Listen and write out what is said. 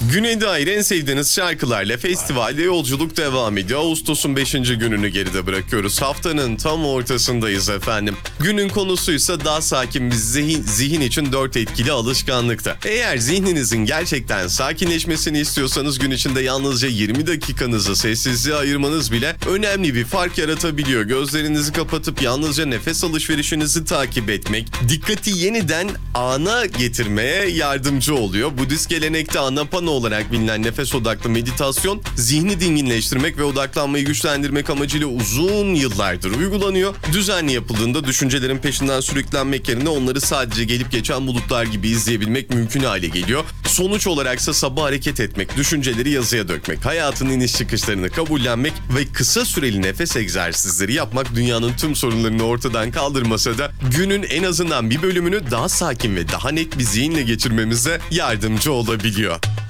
Güne dair en sevdiğiniz şarkılarla festivalde yolculuk devam ediyor. Ağustos'un 5. gününü geride bırakıyoruz. Haftanın tam ortasındayız efendim. Günün konusuysa daha sakin bir zihin için 4 etkili alışkanlıkta. Eğer zihninizin gerçekten sakinleşmesini istiyorsanız gün içinde yalnızca 20 dakikanızı sessizliğe ayırmanız bile önemli bir fark yaratabiliyor. Gözlerinizi kapatıp yalnızca nefes alışverişinizi takip etmek, dikkati yeniden ana getirmeye yardımcı oluyor. Budist gelenekte Anapana olarak bilinen nefes odaklı meditasyon, zihni dinginleştirmek ve odaklanmayı güçlendirmek amacıyla uzun yıllardır uygulanıyor. Düzenli yapıldığında düşüncelerin peşinden sürüklenmek yerine onları sadece gelip geçen bulutlar gibi izleyebilmek mümkün hale geliyor. Sonuç olaraksa sabah hareket etmek, düşünceleri yazıya dökmek, hayatın iniş çıkışlarını kabullenmek ve kısa süreli nefes egzersizleri yapmak dünyanın tüm sorunlarını ortadan kaldırmasa da günün en azından bir bölümünü daha sakin ve daha net bir zihinle geçirmemize yardımcı olabiliyor.